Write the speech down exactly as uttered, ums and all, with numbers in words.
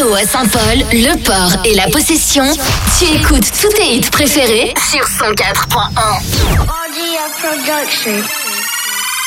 Bordeaux à Saint-Paul, Le Port et La Possession, tu écoutes tous tes hits préférés sur cent quatre point un. R D F Production.